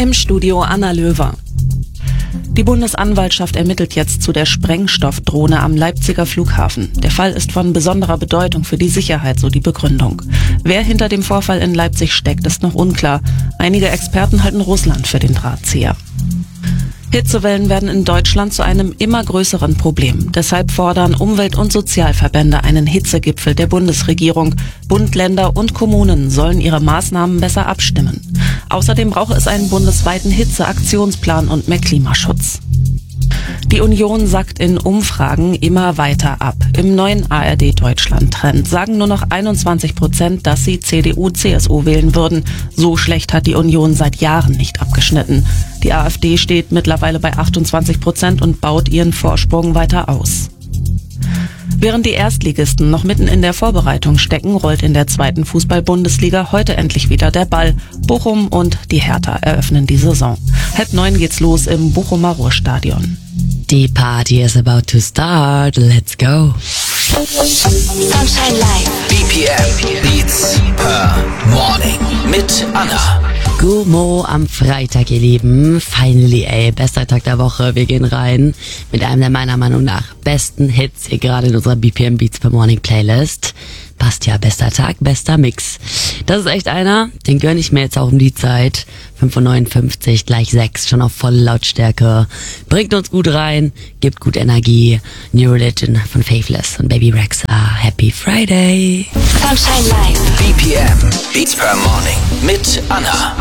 Im Studio Anna Löwer. Die Bundesanwaltschaft ermittelt jetzt zu der Sprengstoffdrohne am Leipziger Flughafen. Der Fall ist von besonderer Bedeutung für die Sicherheit, so die Begründung. Wer hinter dem Vorfall in Leipzig steckt, ist noch unklar. Einige Experten halten Russland für den Drahtzieher. Hitzewellen werden in Deutschland zu einem immer größeren Problem. Deshalb fordern Umwelt- und Sozialverbände einen Hitzegipfel der Bundesregierung. Bund, Länder und Kommunen sollen ihre Maßnahmen besser abstimmen. Außerdem brauche es einen bundesweiten Hitzeaktionsplan und mehr Klimaschutz. Die Union sackt in Umfragen immer weiter ab. Im neuen ARD-Deutschland-Trend sagen nur noch 21%, dass sie CDU/CSU wählen würden. So schlecht hat die Union seit Jahren nicht abgeschnitten. Die AfD steht mittlerweile bei 28% und baut ihren Vorsprung weiter aus. Während die Erstligisten noch mitten in der Vorbereitung stecken, rollt in der zweiten Fußball-Bundesliga heute endlich wieder der Ball. Bochum und die Hertha eröffnen die Saison. 8:30 geht's los im Bochumer Ruhrstadion. Die Party is about to start. Let's go. Sunshine Live. BPM Beats per Morning mit Anna. Gummo am Freitag, ihr Lieben. Finally, bester Tag der Woche. Wir gehen rein mit einem der meiner Meinung nach besten Hits hier gerade in unserer BPM Beats per Morning Playlist. Passt ja, bester Tag, bester Mix. Das ist echt einer, den gönn ich mir jetzt auch um die Zeit. 5:59 Uhr, gleich 6, schon auf volle Lautstärke. Bringt uns gut rein, gibt gut Energie. New Religion von Faithless und Baby Rexha. Happy Friday. Sunshine Live. BPM Beats per Morning mit Anna.